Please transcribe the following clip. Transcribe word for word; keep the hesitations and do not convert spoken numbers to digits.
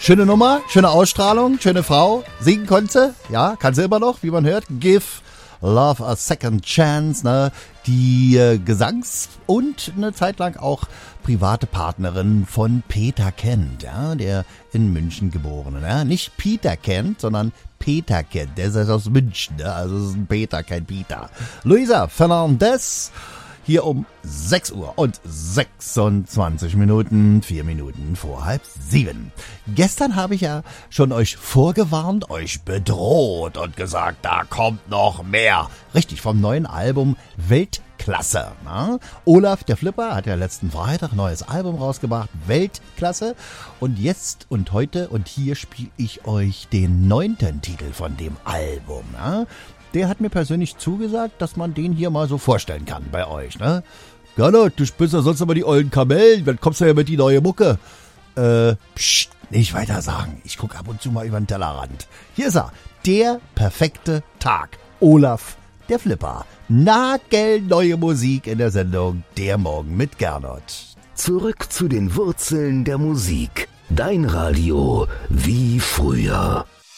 Schöne Nummer, schöne Ausstrahlung, schöne Frau. Singen konnte, ja, kann sie immer noch, wie man hört. Give Love a Second Chance, ne? Die äh, Gesangs- und eine Zeit lang auch private Partnerin von Peter Kent, ja, der in München geborene, ja. Nicht Peter Kent, sondern Peter Kent, der ist aus München, ne? Also es ist ein Peter, kein Peter. Luisa Fernandez, hier um sechs Uhr und sechsundzwanzig Minuten, vier Minuten vor halb sieben. Gestern habe ich ja schon euch vorgewarnt, euch bedroht und gesagt, da kommt noch mehr. Richtig, vom neuen Album Weltklasse. Na? Olaf, der Flipper, hat ja letzten Freitag ein neues Album rausgebracht, Weltklasse. Und jetzt und heute und hier spiele ich euch den neunten Titel von dem Album. Na? Der hat mir persönlich zugesagt, dass man den hier mal so vorstellen kann bei euch, ne? Gernot, du spielst ja sonst immer die ollen Kamellen, wann kommst du ja mit die neue Mucke? Äh, pst, nicht weiter sagen. Ich guck ab und zu mal über den Tellerrand. Hier ist er, der perfekte Tag. Olaf, der Flipper. Nagelneue Musik in der Sendung Der Morgen mit Gernot. Zurück zu den Wurzeln der Musik. Dein Radio wie früher.